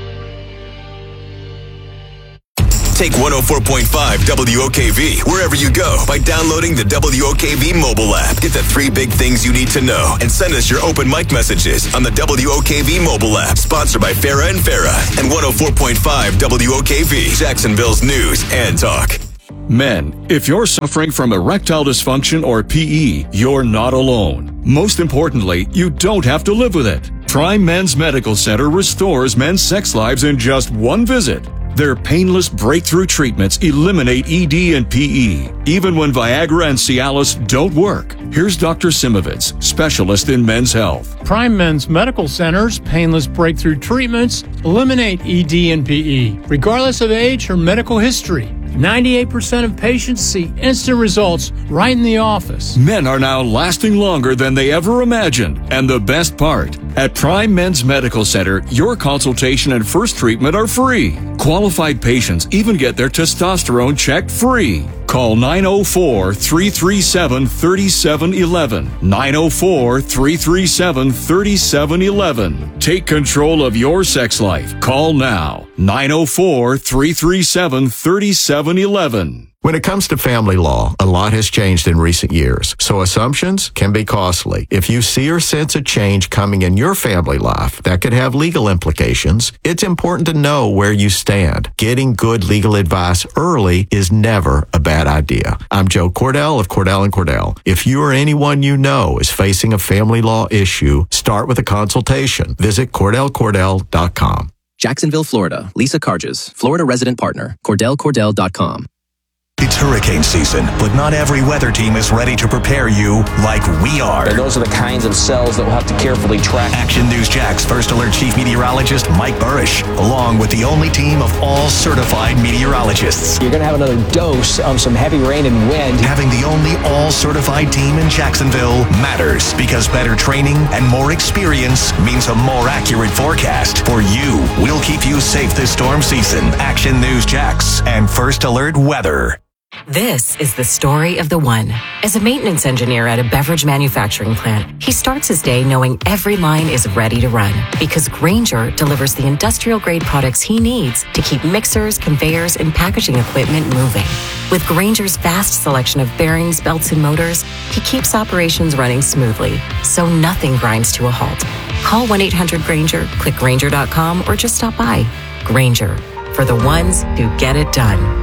Take one oh four point five W O K V wherever you go by downloading the W O K V mobile app. Get the three big things you need to know and send us your open mic messages on the W O K V mobile app. Sponsored by Farah and Farah and one oh four point five W O K V, Jacksonville's news and talk. Men, if you're suffering from erectile dysfunction or P E, you're not alone. Most importantly, you don't have to live with it. Prime Men's Medical Center restores men's sex lives in just one visit. Their painless breakthrough treatments eliminate E D and P E, even when Viagra and Cialis don't work. Here's Doctor Simovitz, specialist in men's health. Prime Men's Medical Center's painless breakthrough treatments eliminate E D and P E, regardless of age or medical history. ninety-eight percent of patients see instant results right in the office. Men are now lasting longer than they ever imagined. And the best part, at Prime Men's Medical Center, your consultation and first treatment are free. Qualified patients even get their testosterone checked free. Call nine oh four, three three seven, three seven one one. nine oh four, three three seven, three seven one one. Take control of your sex life. Call now. nine oh four, three three seven, three seven one one. When it comes to family law, a lot has changed in recent years, so assumptions can be costly. If you see or sense a change coming in your family life that could have legal implications, it's important to know where you stand. Getting good legal advice early is never a bad idea. I'm Joe Cordell of Cordell and Cordell. If you or anyone you know is facing a family law issue, start with a consultation. Visit Cordell Cordell dot com. Jacksonville, Florida. Lisa Carges, Florida resident partner. Cordell Cordell dot com. It's hurricane season, but not every weather team is ready to prepare you like we are. And those are the kinds of cells that we'll have to carefully track. Action News Jack's First Alert Chief Meteorologist Mike Burrish, along with the only team of all certified meteorologists. You're going to have another dose of some heavy rain and wind. Having the only all-certified team in Jacksonville matters because better training and more experience means a more accurate forecast for you. We'll keep you safe this storm season. Action News Jax and First Alert Weather. This is the story of the one. As a maintenance engineer at a beverage manufacturing plant, he starts his day knowing every line is ready to run because Grainger delivers the industrial-grade products he needs to keep mixers, conveyors, and packaging equipment moving. With Grainger's vast selection of bearings, belts, and motors, he keeps operations running smoothly, so nothing grinds to a halt. Call one eight hundred Grainger, click Grainger dot com, or just stop by. Grainger, for the ones who get it done.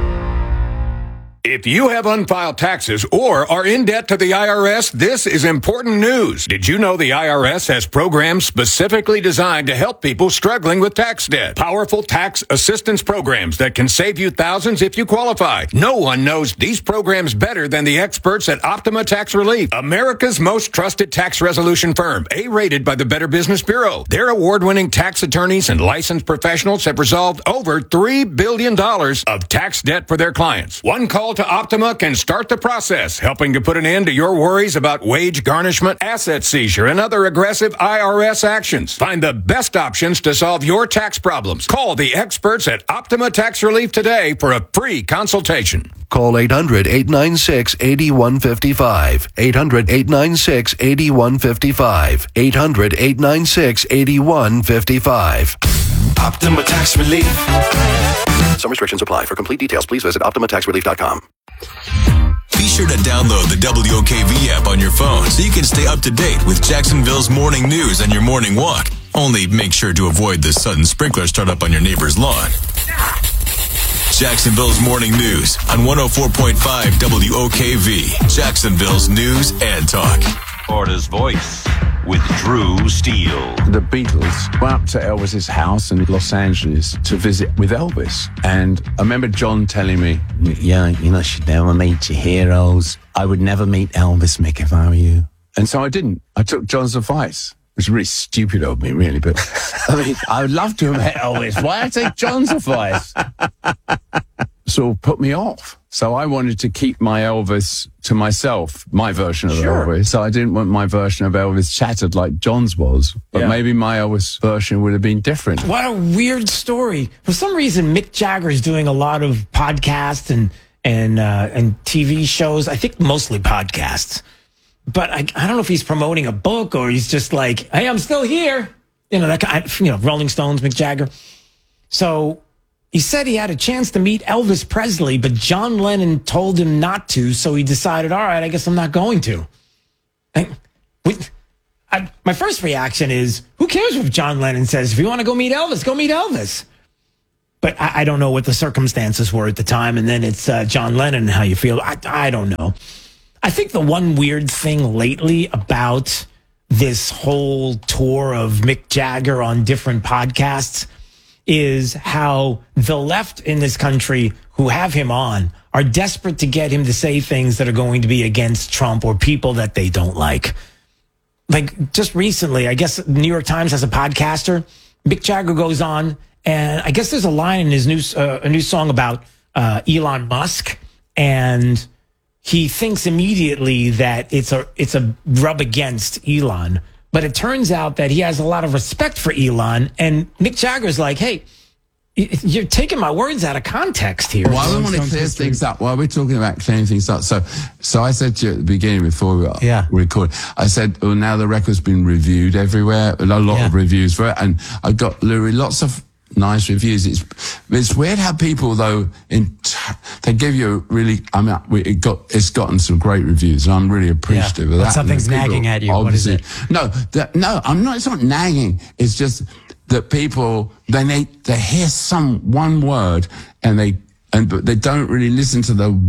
If you have unfiled taxes or are in debt to the I R S, this is important news. Did you know the I R S has programs specifically designed to help people struggling with tax debt? Powerful tax assistance programs that can save you thousands if you qualify. No one knows these programs better than the experts at Optima Tax Relief, America's most trusted tax resolution firm, A-rated by the Better Business Bureau. Their award-winning tax attorneys and licensed professionals have resolved over three billion dollars of tax debt for their clients. One call to Optima can start the process, helping to put an end to your worries about wage garnishment, asset seizure, and other aggressive I R S actions. Find the best options to solve your tax problems. Call the experts at Optima Tax Relief today for a free consultation. Call eight hundred, eight nine six, eight one five five. eight hundred, eight nine six, eight one five five. eight hundred, eight nine six, eight one five five. Optima Tax Relief. Some restrictions apply. For complete details, please visit Optima Tax Relief dot com. Be sure to download the W O K V app on your phone so you can stay up to date with Jacksonville's morning news on your morning walk. Only make sure to avoid the sudden sprinkler startup on your neighbor's lawn. Jacksonville's morning news on one oh four point five W O K V, Jacksonville's news and talk. Florida's Voice with Drew Steele. The Beatles went up to Elvis's house in Los Angeles to visit with Elvis. And I remember John telling me, yeah, you know, you should never meet your heroes. I would never meet Elvis, Mick, if I were you. And so I didn't. I took John's advice. It was really stupid of me, really, but I mean, I would love to have met Elvis. Why I take John's advice? Sort of put me off. So I wanted to keep my Elvis to myself, my version of Sure. Elvis. So I didn't want my version of Elvis chattered like John's was. But Yeah. maybe my Elvis version would have been different. What a weird story. For some reason, Mick Jagger is doing a lot of podcasts and and uh, and T V shows. I think mostly podcasts. But I, I don't know if he's promoting a book or he's just like, hey, I'm still here. You know, that guy, you know, Rolling Stones, Mick Jagger. So he said he had a chance to meet Elvis Presley, but John Lennon told him not to. So he decided, all right, I guess I'm not going to. And we, I, my first reaction is, who cares if John Lennon says, if you want to go meet Elvis, go meet Elvis. But I, I don't know what the circumstances were at the time. And then it's uh, John Lennon and how you feel. I, I don't know. I think the one weird thing lately about this whole tour of Mick Jagger on different podcasts is how the left in this country who have him on are desperate to get him to say things that are going to be against Trump or people that they don't like. Like just recently, I guess the New York Times has a podcaster. Mick Jagger goes on, and I guess there's a line in his new uh, a new song about uh, Elon Musk, and he thinks immediately that it's a it's a rub against Elon. But it turns out that he has a lot of respect for Elon, and Mick Jagger's like, hey, you're taking my words out of context here. Well, I want to clear things up. While we're talking about clearing things up, so so I said to you at the beginning before we yeah. record, I said, well, now the record's been reviewed everywhere, a lot Yeah. of reviews for it, and I got literally lots of nice reviews. It's it's weird how people though in they give you really. I mean, it got it's gotten some great reviews, and I'm really appreciative Yeah. of But that. something's And people nagging at you. What is obviously- it? No, that, no, I'm not. It's not nagging. It's just that people they need, they hear some one word and they and but they don't really listen to the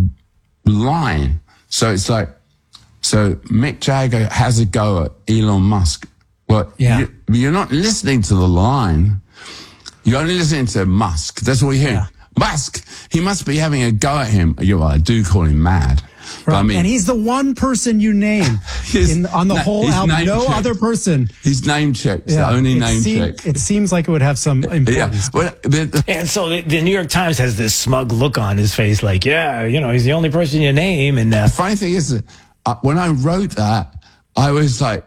line. So it's like, so Mick Jagger has a go at Elon Musk. Well, Yeah. you, you're not listening to the line. You're only listening to Musk. That's what you hear. Musk, he must be having a go at him. You know, I do call him mad. But I mean, and he's the one person you name in, on the na- whole he's album. name No checked. other person. He's name checked. Yeah, The only it name seem- checked. It seems like it would have some importance. Yeah. Well, but, And so the, the New York Times has this smug look on his face, like, yeah, you know, he's the only person you name. And uh, the funny thing is that uh, when I wrote that, I was like,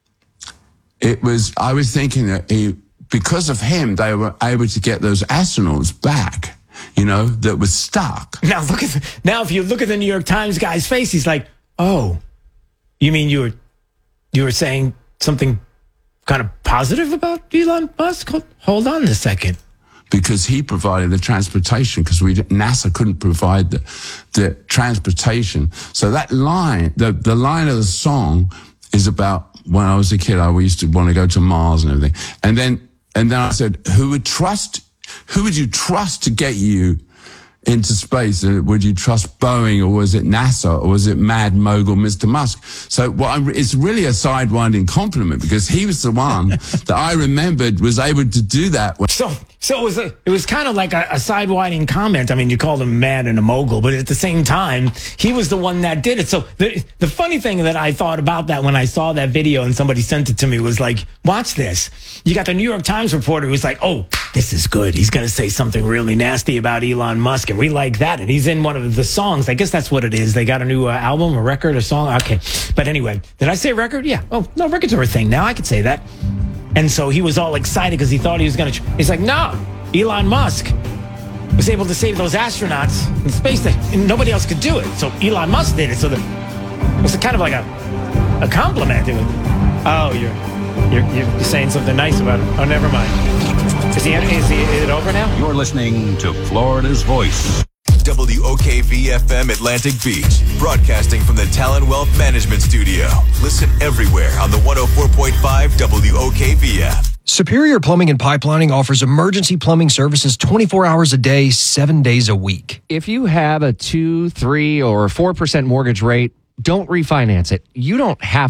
it was, I was thinking that he, because of him, they were able to get those astronauts back, you know, that was stuck. now look at the, now if you look at the New York Times guy's face, he's like, oh, you mean you were you were saying something kind of positive about Elon Musk? Hold, hold on a second. Because he provided the transportation, because we NASA couldn't provide the, the transportation. So that line, the, the line of the song is about when I was a kid, I used to want to go to Mars and everything. And then, and then I said, who would trust, who would you trust to get you into space? Would you trust Boeing, or was it NASA, or was it mad mogul Mister Musk? So what I'm, it's really a sidewinding compliment, because he was the one that I remembered was able to do that. So, so it was a, it was kind of like a, a sidewinding comment. I mean, you called him mad and a mogul, but at the same time, he was the one that did it. So the the funny thing that I thought about that when I saw that video and somebody sent it to me was like, watch this. You got the New York Times reporter who's like, oh, this is good. He's going to say something really nasty about Elon Musk, and we like that. And he's in one of the songs. I guess that's what it is. They got a new uh, album, a record, a song. Okay. But anyway, did I say record? Yeah. Oh, no, records are a thing now. I could say that. And so he was all excited because he thought he was going to. He's like, no, Elon Musk was able to save those astronauts in space that and nobody else could do it. So Elon Musk did it. So the, it was kind of like a a compliment. It was, oh, you're, you're you're saying something nice about him. Oh, never mind. Is he? Is he? Is it over now? You're listening to Florida's Voice. W O K V F M Atlantic Beach, broadcasting from the Talon Wealth Management Studio. Listen everywhere on the one oh four point five W O K V F. Superior Plumbing and Pipelining offers emergency plumbing services twenty-four hours a day, seven days a week. If you have a two, three, or four percent mortgage rate, don't refinance it. You don't have to.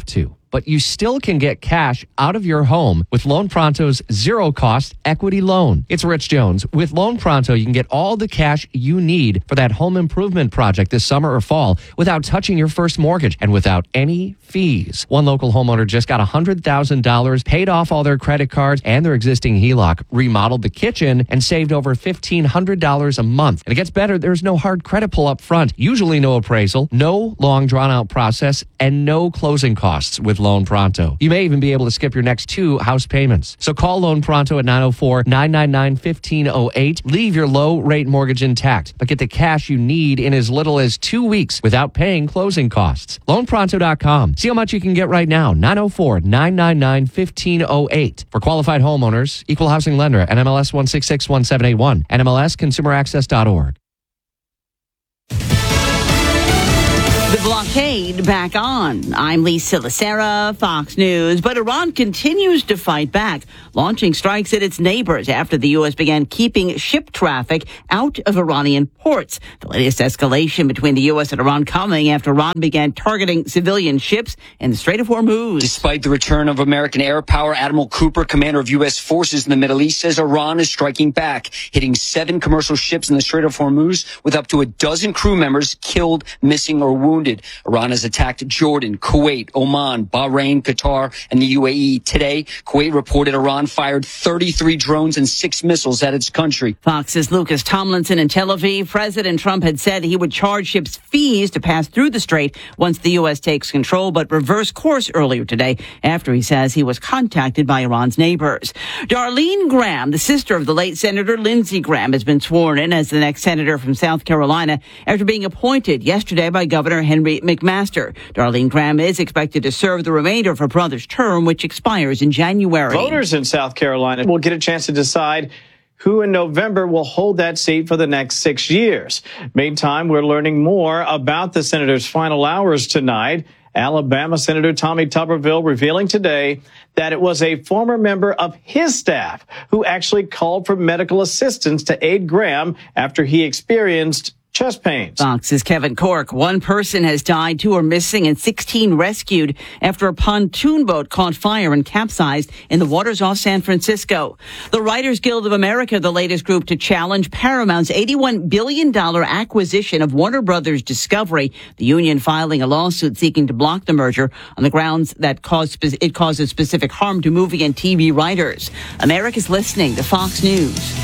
but you still can get cash out of your home with Loan Pronto's zero-cost equity loan. It's Rich Jones. With Loan Pronto, you can get all the cash you need for that home improvement project this summer or fall without touching your first mortgage and without any fees. One local homeowner just got one hundred thousand dollars, paid off all their credit cards and their existing H E L O C, remodeled the kitchen, and saved over fifteen hundred dollars a month. And it gets better. There's no hard credit pull up front, usually no appraisal, no long drawn-out process, and no closing costs with Loan Pronto. You may even be able to skip your next two house payments. So call Loan Pronto at nine oh four, nine nine nine, one five oh eight. Leave your low-rate mortgage intact, but get the cash you need in as little as two weeks without paying closing costs. loan pronto dot com. See how much you can get right now. nine oh four, nine nine nine, one five oh eight. For qualified homeowners, Equal Housing Lender, N M L S one six six one seven eight one, N M L S consumer access dot org. The blockade back on. I'm Lisa Lacera, Fox News. But Iran continues to fight back, launching strikes at its neighbors after the U S began keeping ship traffic out of Iranian ports. The latest escalation between the U S and Iran coming after Iran began targeting civilian ships in the Strait of Hormuz. Despite the return of American air power, Admiral Cooper, commander of U S forces in the Middle East, says Iran is striking back, hitting seven commercial ships in the Strait of Hormuz with up to a dozen crew members killed, missing, or wounded. Iran has attacked Jordan, Kuwait, Oman, Bahrain, Qatar, and the U A E. Today, Kuwait reported Iran fired thirty-three drones and six missiles at its country. Fox's Lucas Tomlinson in Tel Aviv. President Trump had said he would charge ships fees to pass through the strait once the U S takes control, but reversed course earlier today after he says he was contacted by Iran's neighbors. Darlene Graham, the sister of the late Senator Lindsey Graham, has been sworn in as the next senator from South Carolina after being appointed yesterday by Governor Henry McMaster. Darlene Graham is expected to serve the remainder of her brother's term, which expires in January. Voters in South Carolina will get a chance to decide who in November will hold that seat for the next six years. Meantime, we're learning more about the senator's final hours tonight. Alabama Senator Tommy Tuberville revealing today that it was a former member of his staff who actually called for medical assistance to aid Graham after he experienced chest pains. Fox's Kevin Cork. One person has died, two are missing, and sixteen rescued after a pontoon boat caught fire and capsized in the waters off San Francisco. The Writers Guild of America, the latest group to challenge Paramount's eighty-one billion dollars acquisition of Warner Brothers Discovery. The union filing a lawsuit seeking to block the merger on the grounds that cause, it causes specific harm to movie and T V writers. America's listening to Fox News.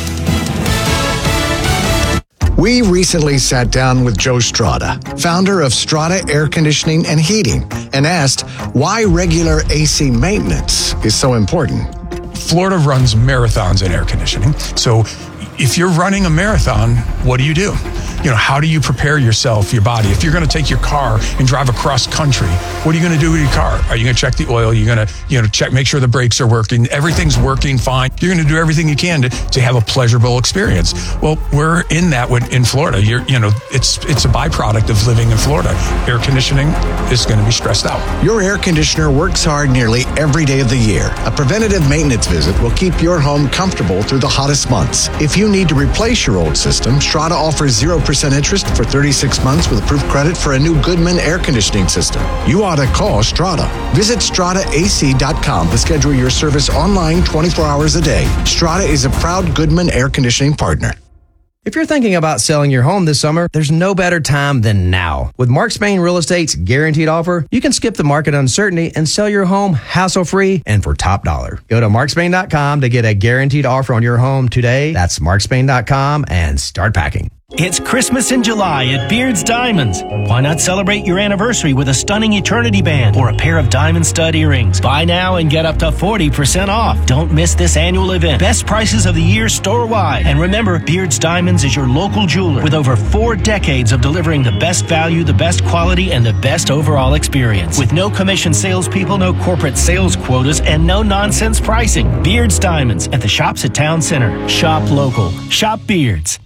We recently sat down with Joe Strada, founder of Strada Air Conditioning and Heating, and asked why regular A C maintenance is so important. Florida runs marathons in air conditioning. So if you're running a marathon, what do you do? You know, how do you prepare yourself, your body? If you're going to take your car and drive across country, what are you going to do with your car? Are you going to check the oil? You're going to, you know, check, make sure the brakes are working. Everything's working fine. You're going to do everything you can to, to have a pleasurable experience. Well, we're in that with, in Florida. You're, you know, it's it's a byproduct of living in Florida. Air conditioning is going to be stressed out. Your air conditioner works hard nearly every day of the year. A preventative maintenance visit will keep your home comfortable through the hottest months. If you need to replace your old system, Strada offers zero percent interest for thirty-six months with approved credit for a new Goodman air conditioning system. You ought to call Strada. Visit strada a c dot com to schedule your service online twenty-four hours a day. Strada is a proud Goodman air conditioning partner. If you're thinking about selling your home this summer, there's no better time than now. With Mark Spain Real Estate's guaranteed offer, you can skip the market uncertainty and sell your home hassle-free and for top dollar. Go to mark spain dot com to get a guaranteed offer on your home today. That's mark spain dot com and start packing. It's Christmas in July at Beard's Diamonds. Why not celebrate your anniversary with a stunning Eternity Band or a pair of diamond stud earrings? Buy now and get up to forty percent off. Don't miss this annual event. Best prices of the year store-wide. And remember, Beard's Diamonds is your local jeweler with over four decades of delivering the best value, the best quality, and the best overall experience. With no commission salespeople, no corporate sales quotas, and no nonsense pricing. Beard's Diamonds at the shops at Town Center. Shop local. Shop Beards.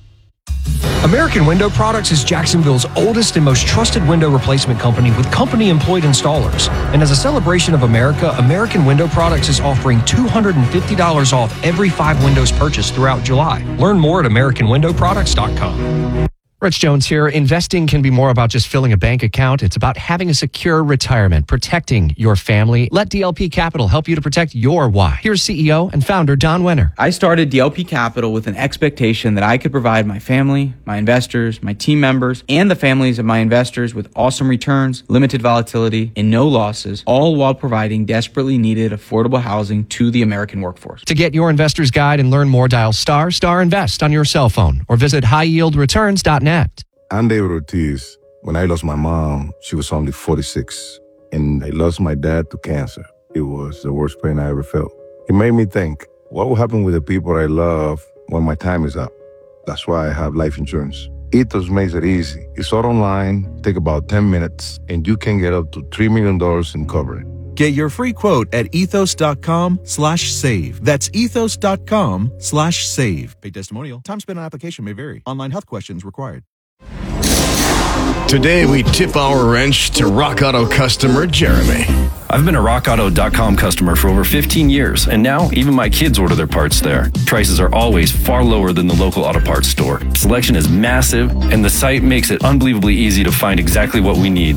American Window Products is Jacksonville's oldest and most trusted window replacement company with company-employed installers. And as a celebration of America, American Window Products is offering two hundred fifty dollars off every five windows purchased throughout July. Learn more at american window products dot com. Rich Jones here. Investing can be more about just filling a bank account. It's about having a secure retirement, protecting your family. Let D L P Capital help you to protect your why. Here's C E O and founder Don Wenner. I started D L P Capital with an expectation that I could provide my family, my investors, my team members, and the families of my investors with awesome returns, limited volatility, and no losses, all while providing desperately needed affordable housing to the American workforce. To get your investor's guide and learn more, dial star star invest on your cell phone or visit high yield returns dot net. I'm David Ortiz. When I lost my mom, she was only forty-six, and I lost my dad to cancer. It was the worst pain I ever felt. It made me think, what will happen with the people I love when my time is up? That's why I have life insurance. Ethos makes it easy. It's all online, take about ten minutes, and you can get up to three million dollars in coverage. Get your free quote at ethos.com slash save. That's ethos.com slash save. Paid testimonial. Time spent on application may vary. Online health questions required. Today, we tip our wrench to Rock Auto customer Jeremy. I've been a rock auto dot com customer for over fifteen years, and now even my kids order their parts there. Prices are always far lower than the local auto parts store. Selection is massive, and the site makes it unbelievably easy to find exactly what we need.